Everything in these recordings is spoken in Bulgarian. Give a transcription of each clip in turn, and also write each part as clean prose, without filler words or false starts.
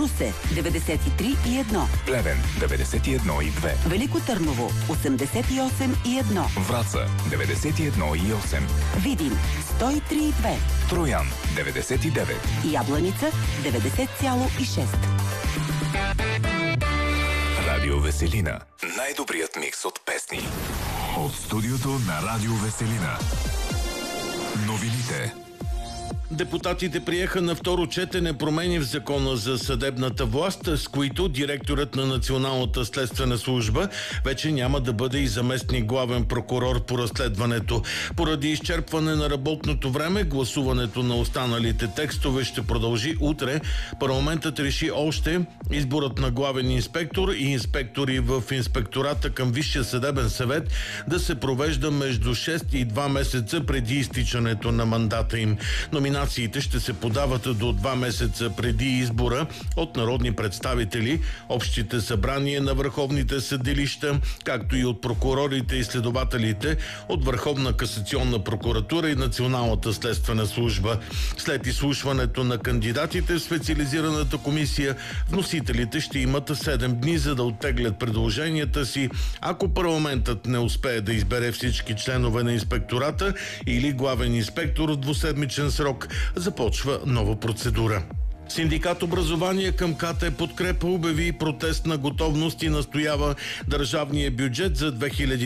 Русе 93,1. Плевен 91,2. Велико Търново 88,1. Враца 91,8. Видин 103,2. Троян 99. Ябланица 90,6. Радио Веселина. Най-добрият микс от песни. От студиото на Радио Веселина. Новините. Депутатите приеха на второ четене промени в Закона за съдебната власт, с които директорът на Националната следствена служба вече няма да бъде и заместник главен прокурор по разследването. Поради изчерпване на работното време, гласуването на останалите текстове ще продължи утре. Парламентът реши още изборът на главен инспектор и инспектори в инспектората към Висшия съдебен съвет да се провежда между 6 и 2 месеца преди изтичането на мандата им. Номинациите ще се подават до 2 месеца преди избора от народни представители, общите събрания на върховните съдилища, както и от прокурорите и следователите от Върховна касационна прокуратура и Националната следствена служба. След изслушването на кандидатите в специализираната комисия, вносителите ще имат 7 дни, за да оттеглят предложенията си, ако парламентът не успее да избере всички членове на инспектората или главен инспектор в двуседмичен срок, започва нова процедура. Синдикат образование към КТ Подкрепа обяви протестна готовност и настоява държавния бюджет за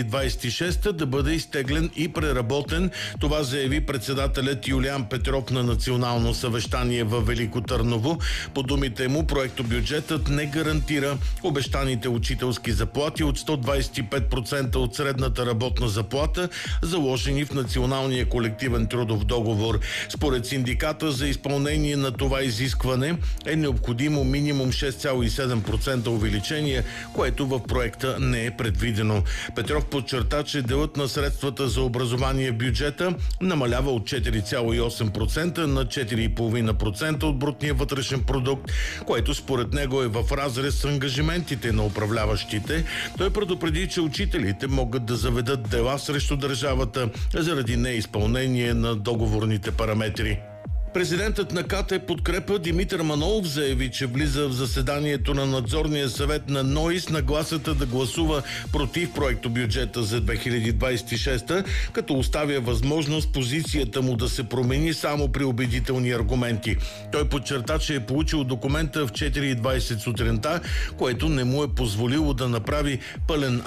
2026 да бъде изтеглен и преработен. Това заяви председателят Юлиан Петров на национално съвещание във Велико Търново. По думите му, проектобюджетът не гарантира обещаните учителски заплати от 125% от средната работна заплата, заложени в Националния колективен трудов договор. Според синдиката за изпълнение на това изискване е необходимо минимум 6,7% увеличение, което в проекта не е предвидено. Петров подчерта, че делът на средствата за образование в бюджета намалява от 4,8% на 4,5% от брутния вътрешен продукт, което според него е в разрез с ангажиментите на управляващите. Той предупреди, че учителите могат да заведат дела срещу държавата заради неизпълнение на договорните параметри. Президентът на КТ Подкрепа Димитър Манолов заяви, че влиза в заседанието на надзорния съвет на НОИ нагласата да гласува против проектобюджета за 2026, като оставя възможност позицията му да се промени само при убедителни аргументи. Той подчерта, че е получил документа в 4:20 сутринта, което не му е позволило да направи пълен